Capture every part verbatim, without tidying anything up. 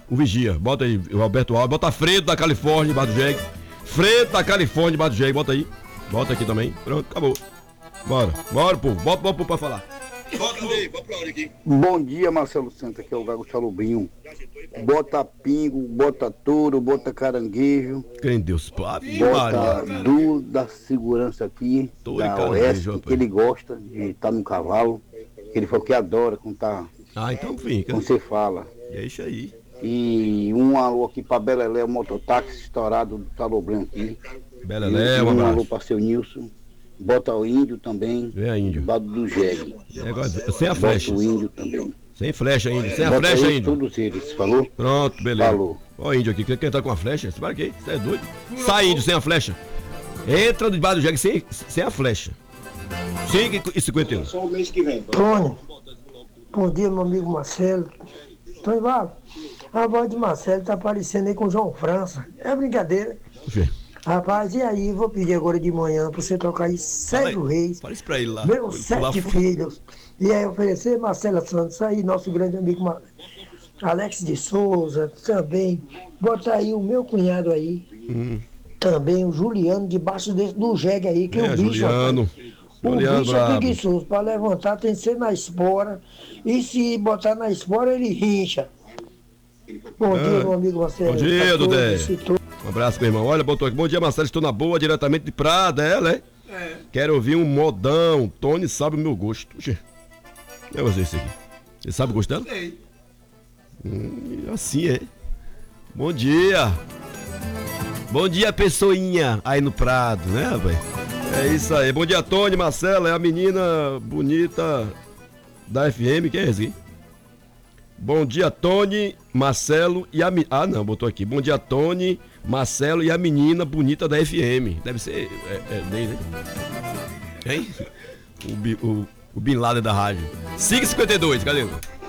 o Vigia. Bota aí, o Alberto Alves. Bota Fredo da Califórnia, embaixo do jegue. Fredo da Califórnia, embaixo do jegue. Bota aí. Bota aqui também. Pronto, acabou. Bora, bora, povo. Bota, bota, pra falar. Bota aí, bota pra hora aqui. Bom dia, Marcelo Santos, aqui é o Gago Chalubrinho. Bota pingo, bota touro, bota caranguejo. Quem Deus, Ave Bota Maria. Du da segurança aqui, Touro e da caranguejo, Oeste, rapaz. que ele gosta de estar no cavalo. Ele falou que adora quando, tá, Ah, então fica. quando você fala. É isso aí. E um alô aqui pra Belelé, o mototáxi estourado do Chalubrinho aqui. Belelé, e um um alô abraço. pra seu Nilson. Bota o índio também. Vem aí, índio. Do lado do jegue. É, agora, sem a Bota flecha. o índio também. Sem flecha, índio. Sem a Bota flecha, aí índio. todos eles, falou? Pronto, beleza. Falou. Ó o índio aqui, quer entrar com a flecha? Para que? Você é doido? Sai, índio, sem a flecha. Entra debaixo do jegue sem, sem a flecha. cinco e cinquenta e um. Só o mês que vem. Tony, bom dia, meu amigo Marcelo. Tony Val, a voz de Marcelo tá parecendo aí com o João França. É brincadeira. Rapaz, e aí, vou pedir agora de manhã pra você tocar aí Sérgio Reis, Fala isso pra ele lá. meus Ele pular sete fora. filhos. E aí oferecer Marcela Santos, aí nosso grande amigo Ma- Alex de Souza, também. Bota aí o meu cunhado aí. Hum. Também o Juliano, debaixo desse, do jegue aí, que É, o bicho, Juliano. rapaz, o Juliano bicho é brabo. preguiçoso, para levantar tem que ser na espora, e se botar na espora ele rincha. Bom Ah, dia, meu amigo Marcelo. bom dia, Pra todos, Dudé. esse to- Um abraço, meu irmão. Olha, botou aqui. Bom dia, Marcelo. Estou na boa, diretamente de Prada, ela, é? É. Quero ouvir um modão. Tony sabe o meu gosto. Puxa. É você esse aqui. Você sabe o gosto dela? Sei. Hum, assim é. Bom dia. Bom dia, pessoinha. Aí no Prado, né, rapaz? É isso aí. Bom dia, Tony, Marcelo. É a menina bonita da F M. Quem é esse aqui? Bom dia, Tony, Marcelo e a... mi- Ah, não, botou aqui. Bom dia, Tony, Marcelo e a menina bonita da F M. Deve ser... É, é dele, né? Hein? O, Bi- o, o Bin Laden da rádio. cinco e cinquenta e dois, cadê?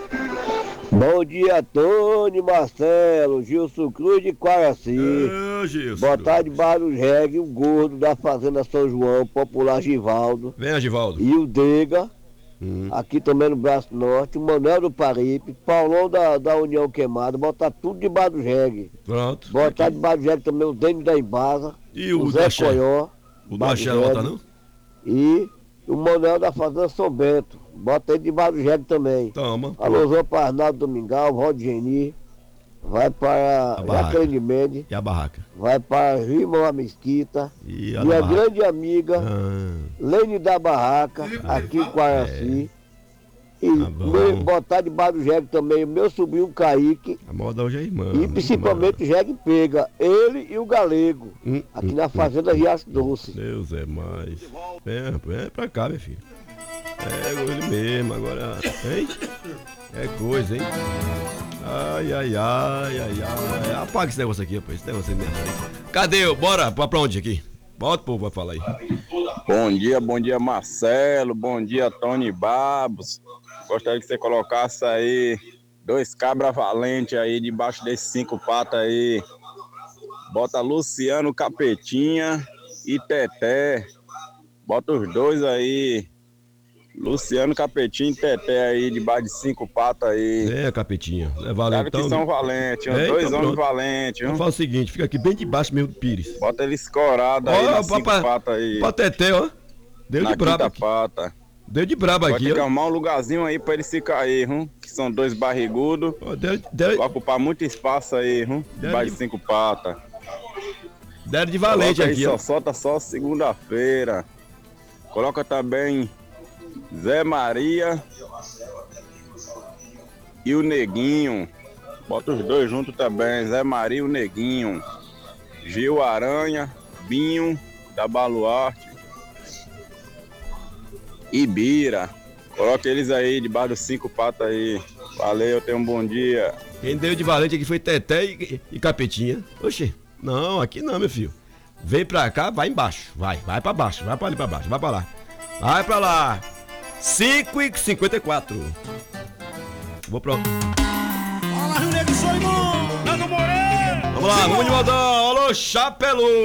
Bom dia, Tony, Marcelo, Gilson Cruz de Quaraci. Ô, Gilson. Botar debaixo do jegue o gordo da Fazenda São João, popular Givaldo. Vem, Agivaldo. E o Dega, Hum. aqui também no Braço Norte, o Manuel do Paripe, Paulão da, da União Queimada, botar tudo debaixo do jegue. Pronto. Botar debaixo do jegue também o Dene da Embasa, E o, o Zé Axé? Coió. O do debaixo Axé do não jegue, bota, não? E o Manuel da Fazenda São Bento. Bota ele debaixo do jegue também. Toma. Alôzão para Arnaldo Domingal, Valdo Geni, vai para A barraca. Jacqueline Mendes, E a barraca? vai para Rimão a Mesquita, E a da minha barraca? grande amiga, Ah, Lene da Barraca, aqui em Quaraci. E Tá bom. meu- botar debaixo do jegue também o meu sobrinho Kaique a moda hoje é irmã. e principalmente o jegue Pega, ele e o Galego, Hum, aqui hum, na Fazenda Riacho Doce. Deus é mais. Vem, vem pra cá, meu filho. É ele mesmo, agora. Hein? É coisa, hein? Ai, ai, ai, ai, ai. Apaga esse negócio aqui, rapaz. Esse negócio aí mesmo. Cadê? Bora pra, pra onde aqui? Bota o povo, vai falar aí. Bom dia, bom dia Marcelo, bom dia Tony Babos. Gostaria que você colocasse aí dois cabra valentes aí debaixo desses cinco patas aí. Bota Luciano Capetinha e Teté. Bota os dois aí. Luciano Capetinha e Teté aí debaixo de cinco patas aí. É, capetinha. É Claro valentão. que são né? valentes, É, os dois então homens pronto. valentes. Então Viu? fala o seguinte, fica aqui bem debaixo mesmo do Pires. Bota ele escorado aí Ó, nas cinco papai- patas aí. Pra Teté, ó. Deu Na de brabo quinta aqui. pata. Deu de brabo Vai aqui, ter que ó. arrumar um lugarzinho aí pra ele se cair, hum? Que são dois barrigudos. Ó, Deu, deu, Vai ocupar muito espaço aí, hum? Debaixo de cinco patas. deram de valente Coloca aí, aqui, só ó. solta só segunda-feira. Coloca também Zé Maria e o Neguinho. Bota os dois juntos também, Zé Maria e o Neguinho. Gil Aranha, Binho, da Baluarte. Ibira. Coloca eles aí debaixo dos cinco patas aí. Valeu, tenha um bom dia. Quem deu de valente aqui foi Teté e, e Capetinha. Oxê, não, aqui não, meu filho. Vem pra cá, vai embaixo. Vai, vai pra baixo, vai pra ali pra baixo, vai pra lá. Vai pra lá. cinco e cinquenta e quatro. Vou pro... Fala, Rio Negro, sou irmão. Nando Moreira. Vamos lá, vamos de modão. Alô, Chapelu.